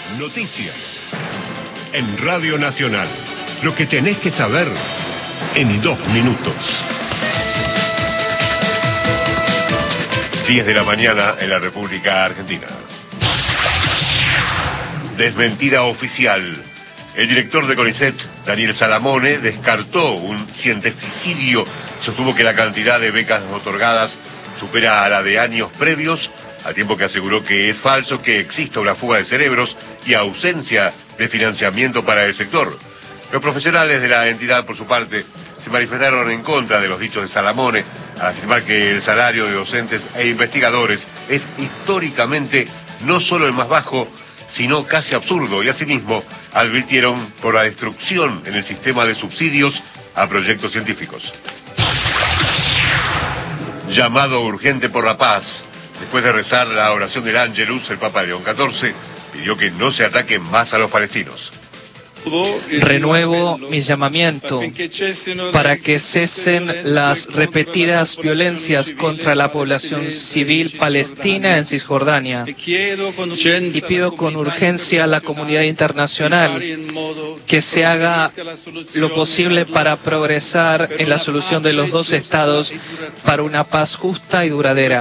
Noticias. En Radio Nacional. Lo que tenés que saber en 2 minutos. 10 de la mañana en la República Argentina. Desmentida oficial. El director de CONICET, Daniel Salamone, descartó un cientificidio. Sostuvo que la cantidad de becas otorgadas supera a la de años previos, al tiempo que aseguró que es falso que exista una fuga de cerebros y ausencia de financiamiento para el sector. Los profesionales de la entidad, por su parte, se manifestaron en contra de los dichos de Salamone, al afirmar que el salario de docentes e investigadores es históricamente no solo el más bajo, sino casi absurdo, y asimismo advirtieron por la destrucción en el sistema de subsidios a proyectos científicos. Llamado urgente por la paz. Después de rezar la oración del Ángelus, el Papa León XIV pidió que no se ataquen más a los palestinos. Renuevo mi llamamiento para que cesen las repetidas violencias contra la población civil palestina en Cisjordania y pido con urgencia a la comunidad internacional que se haga lo posible para progresar en la solución de los 2 estados para una paz justa y duradera.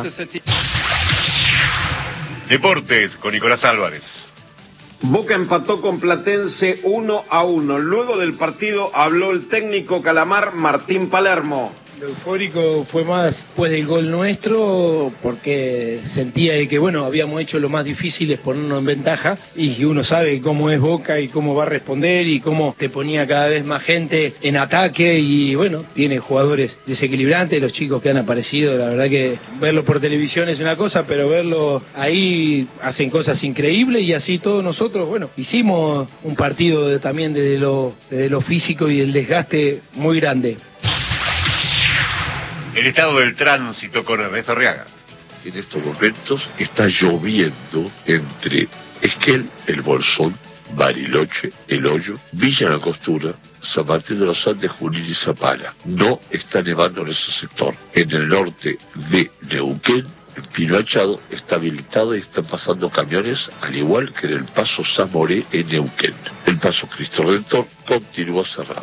Deportes con Nicolás Álvarez. Boca empató con Platense 1-1. Luego del partido habló el técnico calamar Martín Palermo. Lo eufórico fue más después del gol nuestro, porque sentía de que, bueno, habíamos hecho lo más difícil es ponernos en ventaja, y que uno sabe cómo es Boca y cómo va a responder y cómo te ponía cada vez más gente en ataque, y bueno, tiene jugadores desequilibrantes, los chicos que han aparecido, la verdad que verlo por televisión es una cosa, pero verlo ahí hacen cosas increíbles, y así todos nosotros, bueno, hicimos un partido también desde lo físico y el desgaste muy grande. El estado del tránsito con Ernesto Arriaga. En estos momentos está lloviendo entre Esquel, El Bolsón, Bariloche, El Hoyo, Villa La Costura, San Martín de los Andes, Junín y Zapala. No está nevando en ese sector. En el norte de Neuquén, en Pino Achado, está habilitado y están pasando camiones, al igual que en el paso Zamoré en Neuquén. El paso Cristo Redentor continúa cerrado.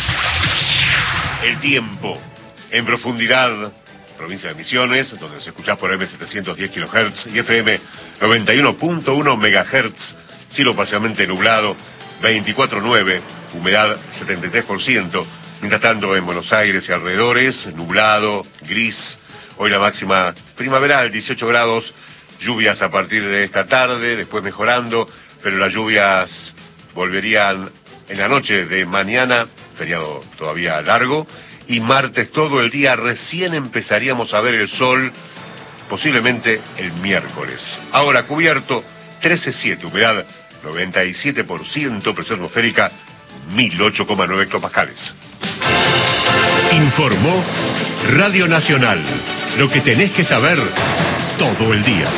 El tiempo. En profundidad, provincia de Misiones, donde se escucha por M710 kHz y FM 91.1 MHz, cielo parcialmente nublado, 24,9, humedad 73%. Mientras tanto, en Buenos Aires y alrededores, nublado, gris. Hoy la máxima primaveral, 18 grados, lluvias a partir de esta tarde, después mejorando, pero las lluvias volverían en la noche de mañana, feriado todavía largo. Y martes todo el día, recién empezaríamos a ver el sol, posiblemente el miércoles. Ahora cubierto, 13,7, humedad 97%, presión atmosférica 1008,9 hectopascales. Informó Radio Nacional. Lo que tenés que saber todo el día.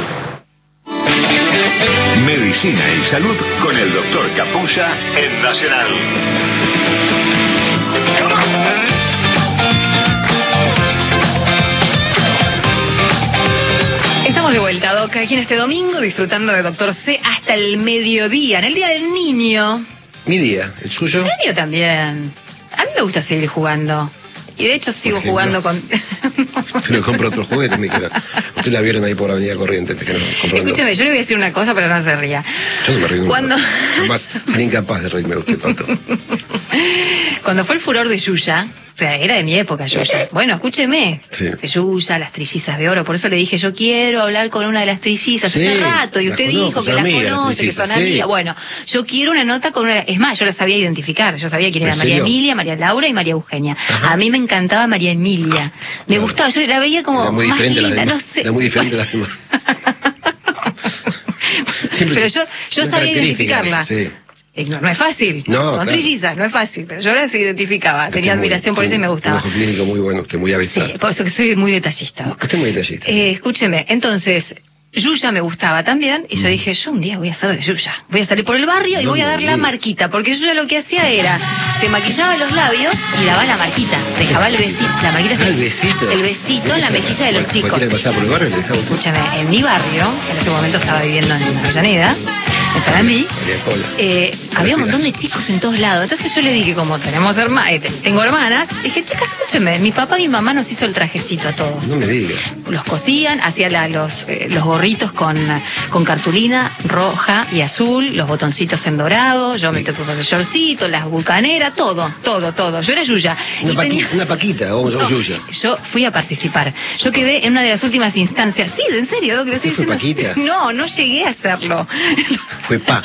Medicina y salud con el doctor Capuzza en Nacional. Estamos de vuelta, Doc, aquí en este domingo, disfrutando de Doctor C hasta el mediodía, en el Día del Niño. Mi día, ¿el suyo? El mío también. A mí me gusta seguir jugando. Y de hecho sigo jugando con... Pero compro otro juguete, me dijeron. Ustedes la vieron ahí por Avenida Corrientes, me dijeron. Escúchame, yo le voy a decir una cosa, pero no se ría. Yo no me río. Cuando... Además, sería incapaz de reírme usted tanto. Cuando fue el furor de Yuya, o sea, era de mi época Yuya. Bueno, escúcheme. Sí. De Yuya, las trillizas de oro. Por eso le dije, yo quiero hablar con una de las trillizas Sí, hace rato. Y usted dijo que las conoce, que son amigas. Bueno, yo quiero una nota con una... Es más, yo las sabía identificar. Yo sabía quién era María Emilia, María Laura y María Eugenia. Ajá. A mí me encantaba María Emilia. Me gustaba, yo la veía como era muy más diferente linda, la no sé. Era muy diferente la demás. Pero yo sabía identificarla. Sí. No es fácil, no, con trillizas, no es fácil, pero yo las identificaba, tenía admiración por eso y me gustaba. Un ojo clínico muy bueno, usted muy avisado. Sí, por eso que soy muy detallista. Usted es muy detallista. Sí. Escúcheme, entonces, Yuya me gustaba también, y yo dije, yo un día voy a ser de Yuya. Voy a salir por el barrio y voy a dar la marquita, porque Yuya lo que hacía era, se maquillaba los labios y daba la marquita, dejaba el besito, la marquita el besito en la mejilla de los chicos. ¿Cualquiera que pasaba por el barrio le dejaba? Escúchame, en mi barrio, en ese momento estaba viviendo en Avellaneda, de Sarandí, había un montón de chicos en todos lados. Entonces yo le dije, como tengo hermanas, dije, chicas, escúchenme, mi papá y mi mamá nos hizo el trajecito a todos. No me digas. Los cosían, hacían los gorritos con cartulina roja y azul, los botoncitos en dorado, yo me tocé el shortcito, las bucaneras, todo. Yo era Yuya. Una paquita, o Yuya. Yo fui a participar. Yo quedé en una de las últimas instancias. Sí, en serio, que lo estoy diciendo. ¿Fue Paquita? No llegué a hacerlo. Fue pa.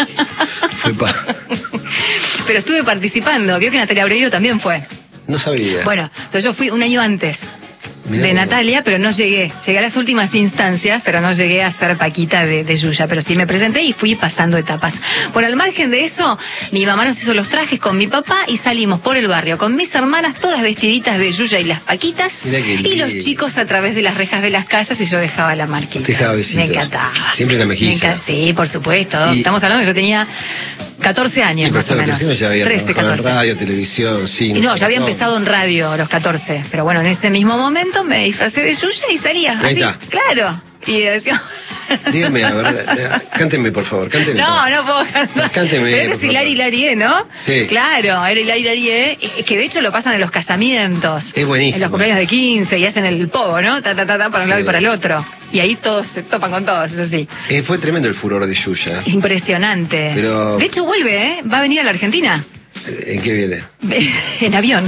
Pero estuve participando. Vio que Natalia Oreiro también fue. No sabía. Bueno, entonces yo fui un año antes de Natalia, pero no llegué. Llegué a las últimas instancias, pero no llegué a ser Paquita de Yuya. Pero sí me presenté y fui pasando etapas. Bueno, al margen de eso, mi mamá nos hizo los trajes con mi papá y salimos por el barrio con mis hermanas, todas vestiditas de Yuya y las Paquitas. Y los chicos a través de las rejas de las casas y yo dejaba la marquita. Dejaba besitos. Me encantaba. Siempre en la mejilla. Sí, por supuesto. Estamos hablando que yo tenía 14 años más o menos. Ya había 13, 14. En radio, televisión, cine. No, ya había empezado en radio a los 14. Pero bueno, en ese mismo momento me disfracé de Yuya y salía. Ahí así, está. Claro. Y decía... Dígame, a ver, cánteme, por favor. Cánteme, no puedo cantar. Cánteme. Pero es Hilari Hilarie, ¿no? Sí. Claro, era Hilari Hilarie, que de hecho lo pasan en los casamientos. Es buenísimo. En los cumpleaños de 15 y hacen el pogo, ¿no? Para un lado y para el otro. Y ahí todos se topan con todos, es así. Fue tremendo el furor de Yuya. Impresionante. Pero... De hecho vuelve, va a venir a la Argentina. ¿En qué viene? En avión.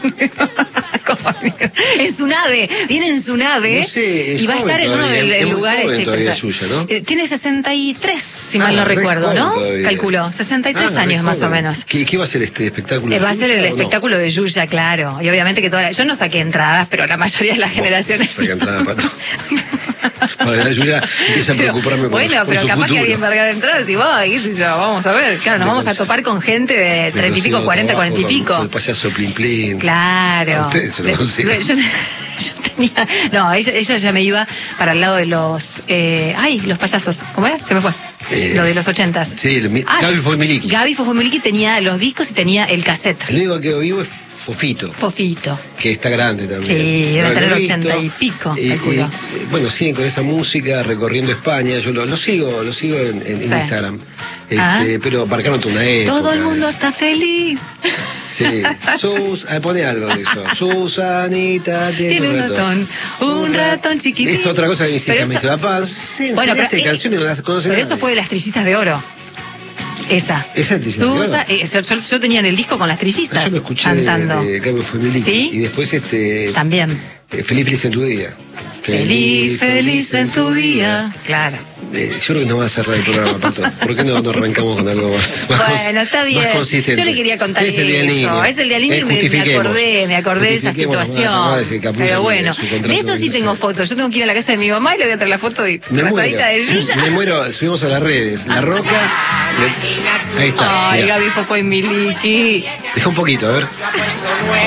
En su nave, viene en su nave. No sé, y va a estar en uno del lugar Yuya, ¿no? Tiene 63, si mal no recuerdo, ¿no? Todavía. Calculó, 63 años más o menos. ¿Qué va a ser este espectáculo? Va a ser el espectáculo de Yuya, claro. Y obviamente que yo no saqué entradas, pero la mayoría de las generaciones. Saqué entradas, Pato. Para la Yuya empieza a preocuparme por Bueno, pero capaz futuro. que alguien va a regalar entradas y qué sé yo, vamos a ver. Claro, nos vamos a topar con gente de 30 y pico, 40, 40 y pico. El payaso Plin Plin. Claro. Ustedes se lo consiguen. Yo tenía... No, ella ya me iba para el lado de los... los payasos. ¿Cómo era? Se me fue. Lo de los 80s. Sí, Gaby Fofomiliki. Gaby Fofomiliki tenía los discos y tenía el cassette. El único que quedó vivo es Fofito. Que está grande también. Sí, debe tener 80 y pico. Bueno, siguen con esa música recorriendo España. Yo lo sigo en Instagram. Pero marcaron toda una época. Todo el mundo está feliz. Sí. Pone algo de eso. Susanita tiene un ratón chiquitito. Es otra cosa que me dice, papá, bueno, pero canciones no las conoce pero eso fue de las Trillizas de Oro. Esa Trillizas de Oro. Yo tenía en el disco con las Trillizas yo lo escuché cantando. De Gaby Fofomiliki. ¿Sí? Y después también. Feliz en tu día. Feliz en tu día. Claro. Yo creo que no va a cerrar el programa, Pato. ¿Por qué no arrancamos con algo más bueno, está bien. Más consistente? Yo le quería contar Es el día del niño. Es el día del niño y me acordé de esa situación. Pero bueno, de eso sí tengo fotos. Yo tengo que ir a la casa de mi mamá y le voy a traer la foto disfrazadita de Yuya. Me muero, subimos a las redes. La Roca. Ahí está. Ay, Gaby Fofomiliki. Deja un poquito, a ver.